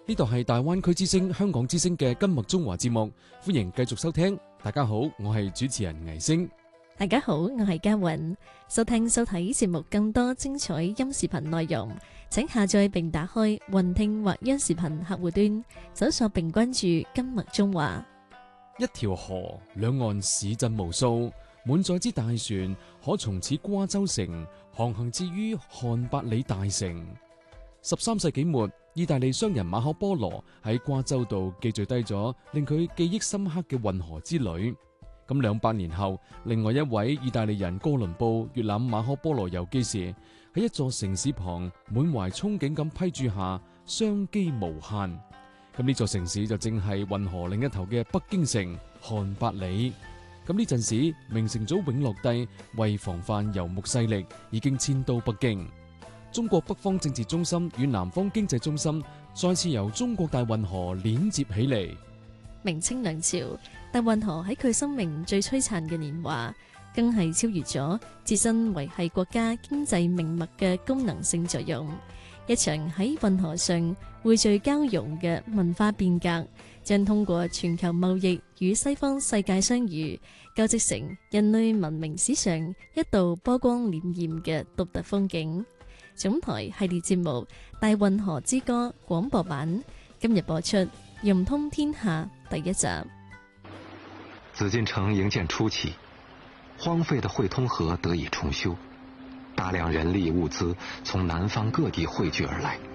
呢度係大灣區之聲、香港之聲嘅今麥中華節目，歡迎繼續收聽。大家好，我係主持人倪星。 大家好，我係嘉雲。收聽收睇節目更多精彩音視頻內容，請下載並打開雲聽或央視頻客戶端，搜索並關注今麥中華。 一條河，兩岸市鎮無數，滿載之大船可從此瓜州城航行至於漢百里大城。13世紀末，意大利商人馬可波羅喺瓜州度記敘低咗令佢記憶深刻嘅運河之旅。咁200年後，另外一位意大利人哥倫布閱覽馬可波羅遊記時，喺一座城市旁滿懷憧憬咁批注下商機無限。咁呢座城市就正係運河另一頭嘅北京城漢百里。咁呢陣時，明成祖永樂帝為防範游牧勢力，已經遷到北京。中國北方政治中心與南方經濟中心再次由中國大運河連接起嚟。 明清兩朝，大運河喺佢生命最璀璨嘅年華，更係超越咗自身維繫國家經濟命脈嘅功能性作用。一場喺運河上匯聚交融嘅文化變革，將通過全球貿易與西方世界相遇，交織成人類文明史上一道波光粼粼嘅獨特風景。總台系列節目《大運河之歌》廣播版今日播出《融通天下》第一集。 紫禁城營建初期，荒廢的匯通河得以重修，大量人力物資從南方各地匯聚而來。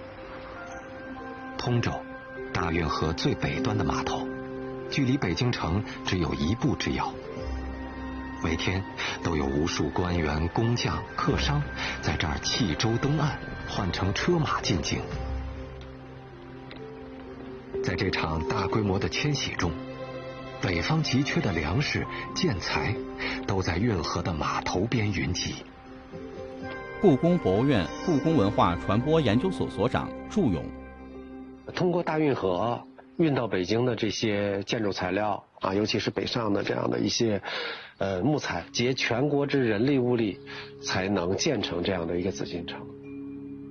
通州，大運河最北端的碼頭，距離北京城只有1步之遙。每天都有無數官員、工匠、客商在這兒棄舟登岸，換乘車馬進京。在這場大規模的遷徙中，北方急缺的糧食、建材都在運河的碼頭邊雲集。 故宮博物院故宮文化傳播研究所所長祝勇， 通過大運河運到北京的這些建築材料啊，尤其是北上的這樣的一些木材，集全國之人力物力，才能建成這樣的一個紫禁城。